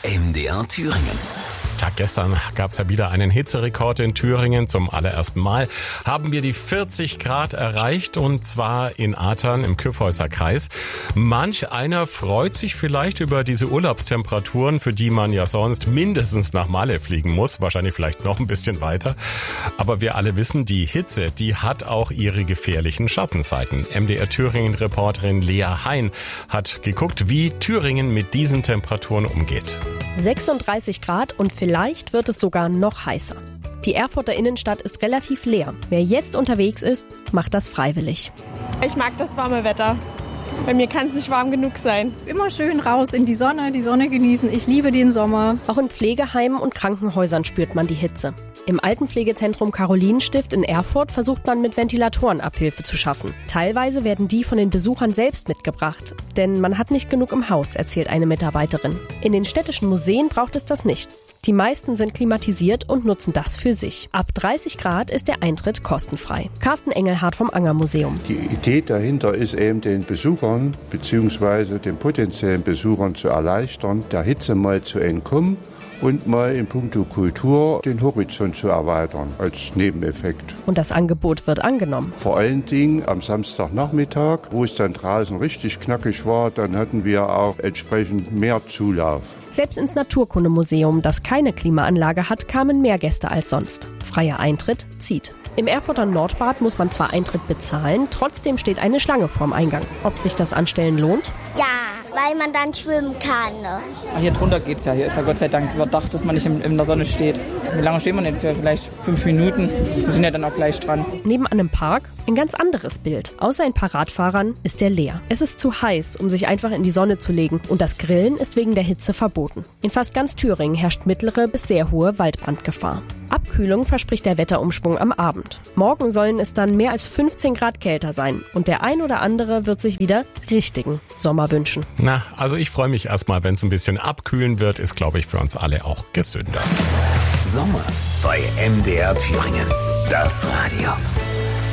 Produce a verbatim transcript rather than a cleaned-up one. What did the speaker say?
M D R Thüringen. Tag gestern gab es ja wieder einen Hitzerekord in Thüringen. Zum allerersten Mal haben wir die vierzig Grad erreicht, und zwar in Athern im Kyffhäuser Kreis. Manch einer freut sich vielleicht über diese Urlaubstemperaturen, für die man ja sonst mindestens nach Malle fliegen muss, wahrscheinlich vielleicht noch ein bisschen weiter. Aber wir alle wissen, die Hitze, die hat auch ihre gefährlichen Schattenseiten. M D R Thüringen-Reporterin Lea Hein hat geguckt, wie Thüringen mit diesen Temperaturen umgeht. sechsunddreißig Grad und vielleicht wird es sogar noch heißer. Die Erfurter Innenstadt ist relativ leer. Wer jetzt unterwegs ist, macht das freiwillig. Ich mag das warme Wetter. Bei mir kann es nicht warm genug sein. Immer schön raus in die Sonne, die Sonne genießen. Ich liebe den Sommer. Auch in Pflegeheimen und Krankenhäusern spürt man die Hitze. Im Altenpflegezentrum Karolinenstift in Erfurt versucht man mit Ventilatoren Abhilfe zu schaffen. Teilweise werden die von den Besuchern selbst mitgebracht, denn man hat nicht genug im Haus, erzählt eine Mitarbeiterin. In den städtischen Museen braucht es das nicht. Die meisten sind klimatisiert und nutzen das für sich. Ab dreißig Grad ist der Eintritt kostenfrei. Carsten Engelhardt vom Anger Museum. Die Idee dahinter ist eben, den Besuchern bzw. den potenziellen Besuchern zu erleichtern, der Hitze mal zu entkommen und mal in puncto Kultur den Horizont zu erweitern als Nebeneffekt. Und das Angebot wird angenommen. Vor allen Dingen am Samstagnachmittag, wo es dann draußen richtig knackig war, dann hatten wir auch entsprechend mehr Zulauf. Selbst ins Naturkundemuseum, das keine Klimaanlage hat, kamen mehr Gäste als sonst. Freier Eintritt zieht. Im Erfurter Nordbad muss man zwar Eintritt bezahlen, trotzdem steht eine Schlange vorm Eingang. Ob sich das Anstellen lohnt? Ja, weil man dann schwimmen kann. Ach, hier drunter geht's ja. Hier ist ja Gott sei Dank überdacht, dass man nicht in, in der Sonne steht. Wie lange stehen wir denn jetzt hier? Vielleicht fünf Minuten. Wir sind ja dann auch gleich dran. Neben einem Park ein ganz anderes Bild. Außer ein paar Radfahrern ist der leer. Es ist zu heiß, um sich einfach in die Sonne zu legen. Und das Grillen ist wegen der Hitze verboten. In fast ganz Thüringen herrscht mittlere bis sehr hohe Waldbrandgefahr. Abkühlung verspricht der Wetterumschwung am Abend. Morgen sollen es dann mehr als fünfzehn Grad kälter sein. Und der ein oder andere wird sich wieder richtigen Sommer wünschen. Na, also ich freue mich erstmal, wenn es ein bisschen abkühlen wird. Ist, glaube ich, für uns alle auch gesünder. Sommer bei M D R Thüringen. Das Radio.